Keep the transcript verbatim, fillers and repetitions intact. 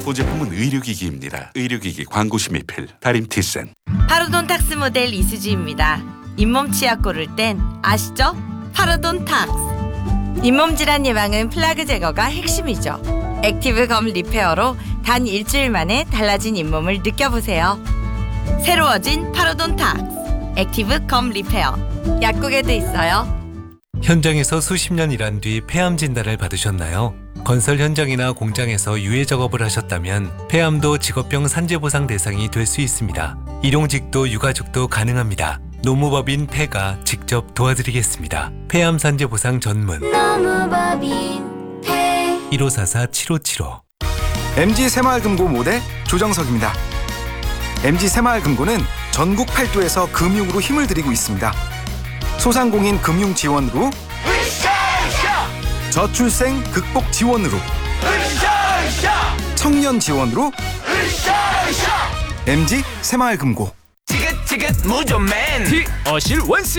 보제품은 의료기기입니다. 의료기기 광고시 미필 다림티센. 파로돈탁스 모델 이수지입니다. 잇몸 치약 고를 땐 아시죠? 파로돈탁스. 잇몸 질환 예방은 플라그 제거가 핵심이죠. 액티브 검 리페어로 단 일주일 만에 달라진 잇몸을 느껴보세요. 새로워진 파로돈탁스 액티브 검 리페어. 약국에도 있어요. 현장에서 수십 년 일한 뒤 폐암 진단을 받으셨나요? 건설 현장이나 공장에서 유해 작업을 하셨다면 폐암도 직업병 산재보상 대상이 될 수 있습니다. 일용직도 유가족도 가능합니다. 노무법인 폐가 직접 도와드리겠습니다. 폐암 산재보상 전문 노무법인 폐 일오사사 칠오칠오. 엠지 새마을금고 모델 조정석입니다. 엠지 새마을금고는 전국 팔도에서 금융으로 힘을 들이고 있습니다. 소상공인 금융 지원으로, 저출생 극복 지원으로, 청년 지원으로, 엠지 새마을금고. 티켓 티켓 무조맨 티 어실 원씨